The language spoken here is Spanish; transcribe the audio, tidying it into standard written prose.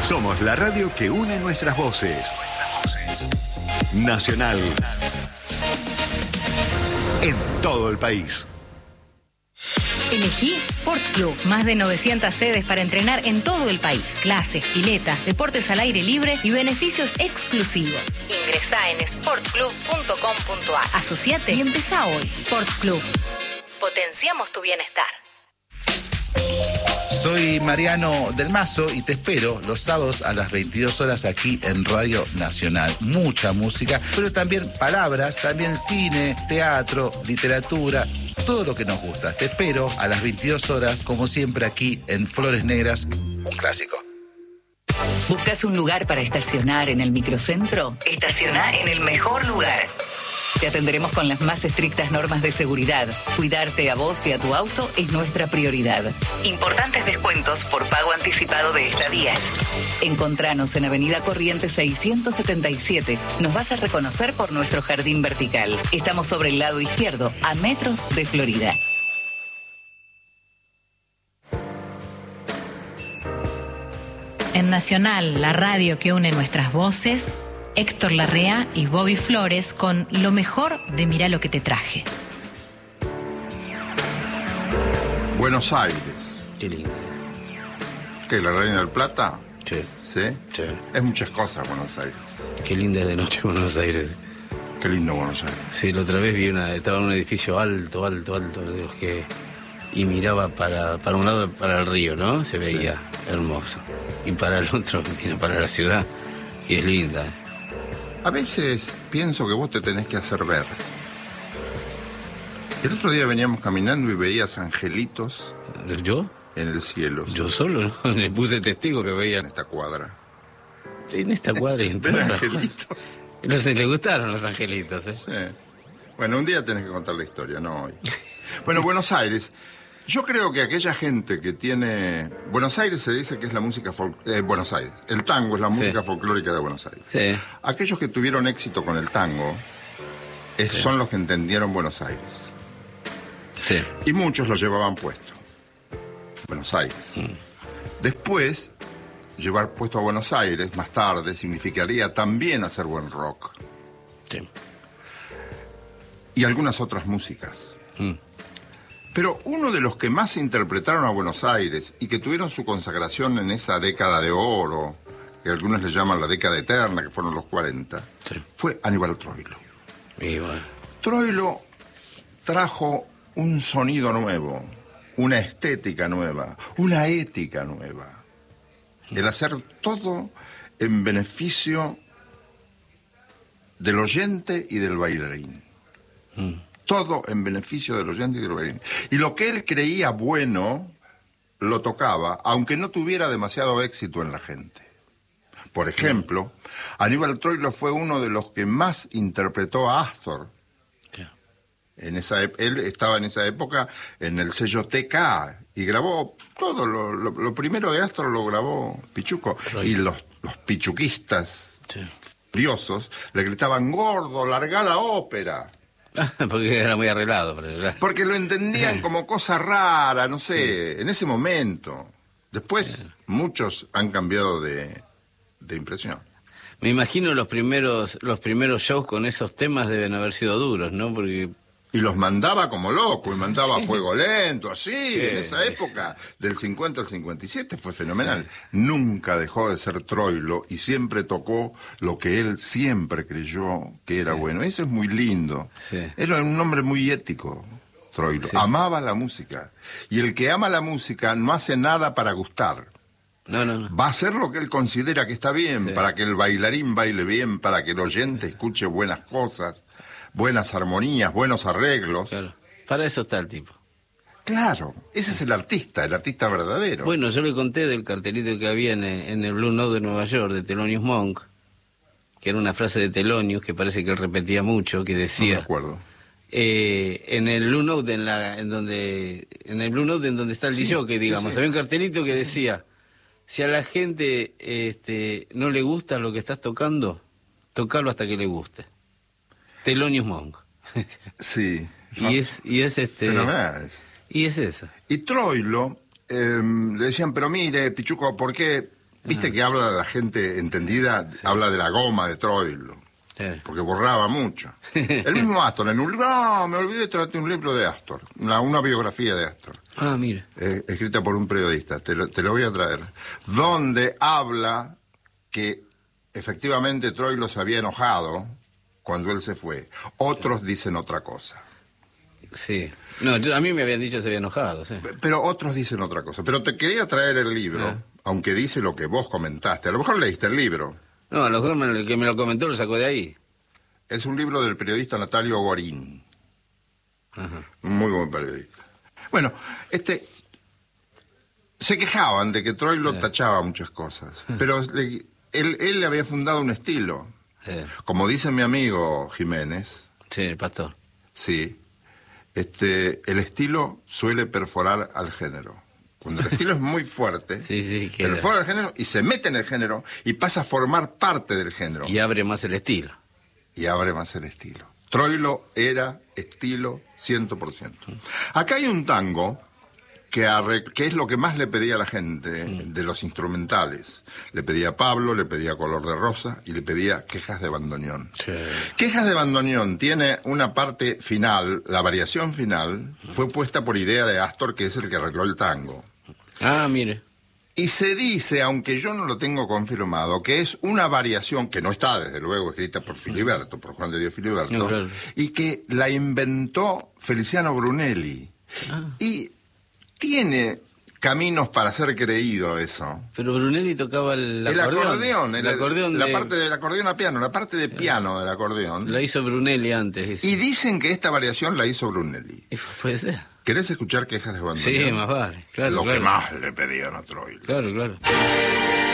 Somos la radio que une nuestras voces. Nacional. En todo el país. Elegí Sport Club. Más de 900 sedes para entrenar en todo el país. Clases, piletas, deportes al aire libre y beneficios exclusivos. Ingresá en sportclub.com.ar. Asociate y empezá hoy. Sport Club. Potenciamos tu bienestar. Soy Mariano del Mazo y te espero los sábados a las 22 horas aquí en Radio Nacional. Mucha música, pero también palabras, también cine, teatro, literatura, todo lo que nos gusta. Te espero a las 22 horas, como siempre, aquí en Flores Negras, un clásico. ¿Buscas un lugar para estacionar en el microcentro? Estaciona en el mejor lugar. Te atenderemos con las más estrictas normas de seguridad. Cuidarte a vos y a tu auto es nuestra prioridad. Importantes descuentos por pago anticipado de estadías. Encontranos en Avenida Corrientes 677. Nos vas a reconocer por nuestro jardín vertical. Estamos sobre el lado izquierdo, a metros de Florida. En Nacional, la radio que une nuestras voces, Héctor Larrea y Bobby Flores con lo mejor de Mirá lo que te traje. Buenos Aires. Qué lindo. ¿Qué, la Reina del Plata? Sí. ¿Sí? Sí. Es muchas cosas Buenos Aires. Qué linda es de noche Buenos Aires. Qué lindo Buenos Aires. Sí, la otra vez estaba en un edificio alto, de los que... Y miraba para un lado, para el río, ¿no? Se veía hermoso. Y para el otro, mira, para la ciudad. Y es linda. A veces pienso que vos te tenés que hacer ver. El otro día veníamos caminando y veías angelitos. ¿Yo? En el cielo. Yo solo, ¿no? Le puse testigo que veía. En esta cuadra. En esta cuadra y en todas las angelitos. Le gustaron los angelitos, ¿eh? Sí. Bueno, un día tenés que contar la historia, no hoy. Bueno, Buenos Aires. Yo creo que aquella gente que tiene... Buenos Aires se dice que es la música Buenos Aires. El tango es la música folclórica de Buenos Aires. Sí. Aquellos que tuvieron éxito con el tango son los que entendieron Buenos Aires. Sí. Y muchos lo llevaban puesto. Buenos Aires. Después, llevar puesto a Buenos Aires, más tarde, significaría también hacer buen rock. Sí. Y algunas otras músicas. Pero uno de los que más interpretaron a Buenos Aires y que tuvieron su consagración en esa década de oro, que algunos le llaman la década eterna, que fueron los 40, fue Aníbal Troilo. Y bueno. Troilo trajo un sonido nuevo, una estética nueva, una ética nueva. El hacer todo en beneficio del oyente y del bailarín. Todo en beneficio del oyente y del bailarín. Y lo que él creía bueno, lo tocaba, aunque no tuviera demasiado éxito en la gente. Por ejemplo, Aníbal Troilo fue uno de los que más interpretó a Astor. Él estaba en esa época en el sello TK y grabó todo. Lo primero de Astor lo grabó Pichuco. Y los pichuquistas furiosos le gritaban: gordo, largá la ópera. Porque era muy arreglado. Porque lo entendían como cosa rara, no sé, en ese momento. Después muchos han cambiado de impresión. Me imagino los primeros shows con esos temas deben haber sido duros, ¿no? Porque... Y los mandaba como loco, y mandaba a fuego lento, así, en esa época, del 50 al 57, fue fenomenal. Nunca dejó de ser Troilo y siempre tocó lo que él siempre creyó que era bueno. Eso es muy lindo. Era un hombre muy ético, Troilo. Amaba la música. Y el que ama la música no hace nada para gustar. No. Va a hacer lo que él considera que está bien, para que el bailarín baile bien, para que el oyente escuche buenas cosas, buenas armonías, buenos arreglos. Claro. Para eso está el tipo. Claro, ese es el artista verdadero. Bueno, yo le conté del cartelito que había en el Blue Note de Nueva York, de Thelonious Monk, que era una frase de Thelonious que parece que él repetía mucho, que decía... No me acuerdo. En el Blue Note, en donde está el DJ, digamos, había un cartelito que decía: si a la gente no le gusta lo que estás tocando, tocalo hasta que le guste. Thelonious Monk. Sí. Y es fenomenal. Y es eso. Y Troilo, le decían, pero mire, Pichuco, ¿por qué Viste que habla de la gente entendida, habla de la goma de Troilo, porque borraba mucho. El mismo Astor, en un libro, no, me olvidé, traté un libro de Astor, una biografía de Astor. Ah, mira. Escrita por un periodista, te lo voy a traer, donde habla que efectivamente Troilo se había enojado cuando él se fue. Otros dicen otra cosa. Sí. No, a mí me habían dicho que se había enojado, sí. Pero otros dicen otra cosa. Pero te quería traer el libro, aunque dice lo que vos comentaste. A lo mejor leíste el libro. No, a lo mejor el que me lo comentó lo sacó de ahí. Es un libro del periodista Natalio Gorín. Ajá. Muy buen periodista. Bueno, se quejaban de que Troilo tachaba muchas cosas. Pero él le había fundado un estilo. Como dice mi amigo Jiménez. Sí, el pastor. Sí. El estilo suele perforar al género. Cuando el estilo es muy fuerte, perfora el género y se mete en el género y pasa a formar parte del género. Y abre más el estilo. Troilo era estilo 100%. Acá hay un tango que es lo que más le pedía a la gente de los instrumentales. Le pedía a Pablo, le pedía Color de Rosa y le pedía Quejas de Bandoneón. Sí. Quejas de Bandoneón tiene una parte final, la variación final, fue puesta por idea de Astor, que es el que arregló el tango. Ah, mire. Y se dice, aunque yo no lo tengo confirmado, que es una variación que no está, desde luego, escrita por Filiberto, por Juan de Dios Filiberto, no, claro. Y que la inventó Feliciano Brunelli. Y tiene caminos para ser creído eso. Pero Brunelli tocaba el acordeón. La parte del acordeón a piano, la parte de piano del acordeón. La hizo Brunelli antes. Y dicen que esta variación la hizo Brunelli. Puede ser. ¿Querés escuchar Quejas de Bandoneón? Sí, más vale. Claro, Lo que más le pedían a Troilo. Claro.